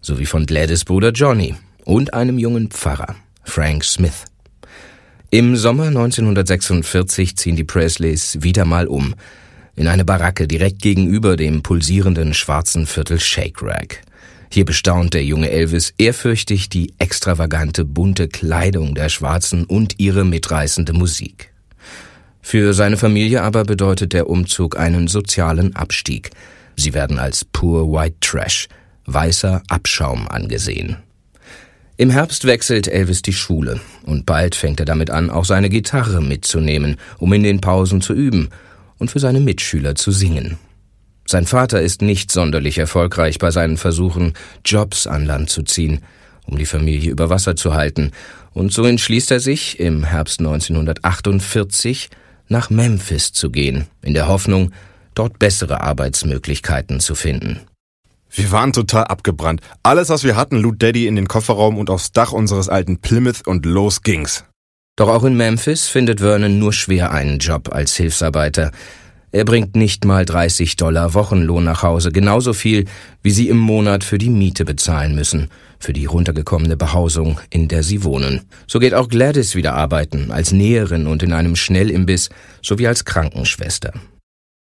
sowie von Gladys' Bruder Johnny und einem jungen Pfarrer, Frank Smith. Im Sommer 1946 ziehen die Presleys wieder mal um, in eine Baracke direkt gegenüber dem pulsierenden schwarzen Viertel Shake Rack. Hier bestaunt der junge Elvis ehrfürchtig die extravagante, bunte Kleidung der Schwarzen und ihre mitreißende Musik. Für seine Familie aber bedeutet der Umzug einen sozialen Abstieg. Sie werden als Poor White Trash, weißer Abschaum angesehen. Im Herbst wechselt Elvis die Schule und bald fängt er damit an, auch seine Gitarre mitzunehmen, um in den Pausen zu üben und für seine Mitschüler zu singen. Sein Vater ist nicht sonderlich erfolgreich bei seinen Versuchen, Jobs an Land zu ziehen, um die Familie über Wasser zu halten, und so entschließt er sich, im Herbst 1948 nach Memphis zu gehen, in der Hoffnung, dort bessere Arbeitsmöglichkeiten zu finden. Wir waren total abgebrannt. Alles, was wir hatten, lud Daddy in den Kofferraum und aufs Dach unseres alten Plymouth und los ging's. Doch auch in Memphis findet Vernon nur schwer einen Job als Hilfsarbeiter. Er bringt nicht mal $30 Wochenlohn nach Hause, genauso viel, wie sie im Monat für die Miete bezahlen müssen, für die runtergekommene Behausung, in der sie wohnen. So geht auch Gladys wieder arbeiten, als Näherin und in einem Schnellimbiss sowie als Krankenschwester.